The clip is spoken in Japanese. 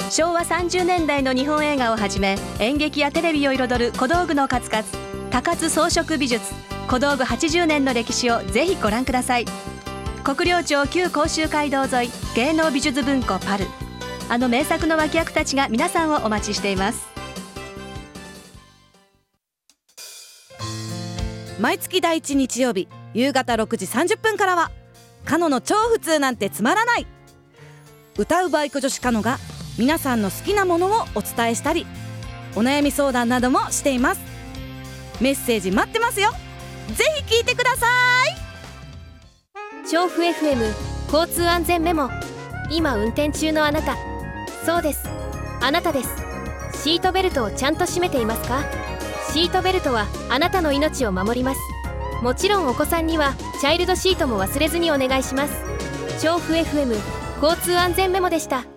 昭和30年代の日本映画をはじめ、演劇やテレビを彩る小道具の数々、高津装飾美術、小道具80年の歴史をぜひご覧ください。国領町旧甲州街道沿い、芸能美術文庫パル。あの名作の脇役たちが皆さんをお待ちしています。 毎月第1日曜日夕方6時30分からは、カノの超普通なんてつまらない。歌うバイク女子カノが皆さんの好きなものをお伝えしたり、お悩み相談などもしています。メッセージ待ってますよ。ぜひ聞いてください。 調布 FM 交通安全メモ。今運転中のあなた、そうです、あなたです。シートベルトをちゃんと締めていますか？シートベルトはあなたの命を守ります。もちろんお子さんにはチャイルドシートも忘れずにお願いします。調布 FM 交通安全メモでした。